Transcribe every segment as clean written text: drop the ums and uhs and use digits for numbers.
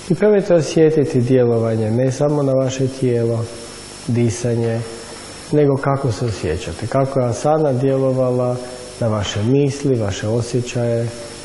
I probajte osjetiti djelovanje, ne samo na vaše tijelo, disanje, nego kako se osjećate, kako je asana djelovala na vaše misli, vaše osjećaje.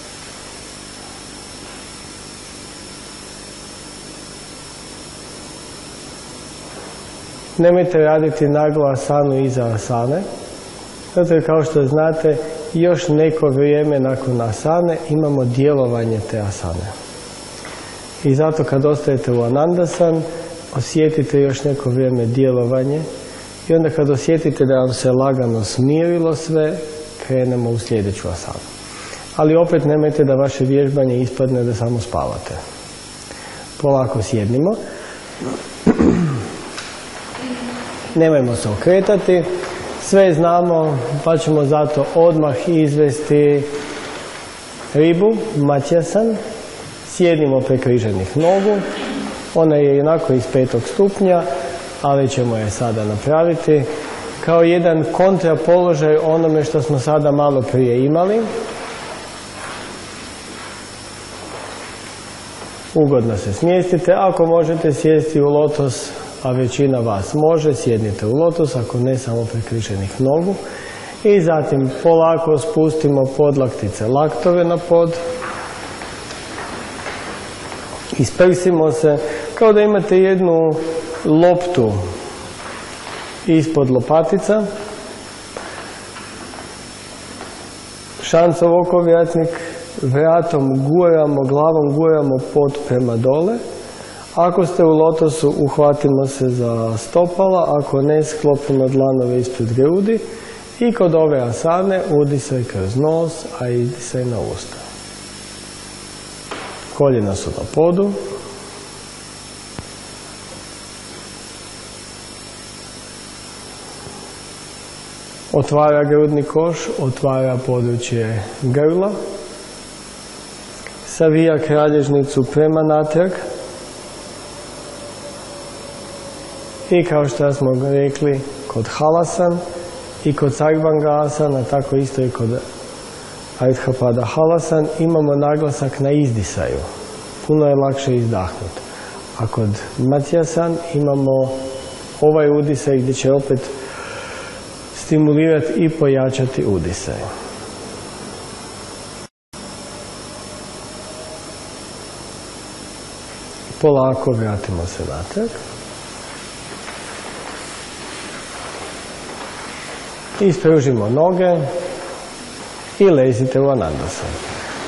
Nemojte raditi naglo asanu iza asane, zato je, kao što znate, još neko vrijeme nakon asane imamo djelovanje te asane. I zato kad ostajete u Anandasan, osjetite još neko vrijeme djelovanje i onda kad osjetite da vam se lagano smirilo sve, krenemo u sljedeću asanu. Ali opet nemojte da vaše vježbanje ispadne da samo spavate. Polako sjednimo. Nemojmo se okretati. Sve znamo, pa ćemo zato odmah izvesti ribu, Matsyasan. Sjednimo prekriženih nogu. Ona je onako iz 5. stupnja, ali ćemo je sada napraviti kao jedan kontrapoložaj onome što smo sada malo prije imali. Ugodno se smjestite. Ako možete sjesti u lotos, a većina vas može, sjednite u lotos, ako ne, samo prekriženih nogu. I zatim polako spustimo podlaktice, laktove na pod. Isprsimo se kao da imate jednu loptu ispod lopatica. Šancov okovratnik, vratom guramo, glavom guramo pod prema dole. Ako ste u lotosu, uhvatimo se za stopala, ako ne, sklopimo dlanove ispred grudi i kod ove asane udisaj kroz nos, a izdisaj na usta. Koljena su na podu. Otvara grudni koš, otvara područje grla. Savija kralježnicu prema natrag. I kao što smo rekli, kod Halasan i kod Sarvanga asana, tako isto i kod Ardhapada Halasan, imamo naglasak na izdisaju. Puno je lakše izdahnuti. A kod Matsyasan imamo ovaj udisaj gdje će opet stimulirati i pojačati udisaj. Polako vratimo se natrag. Ispružimo noge i lezite u Anandasan.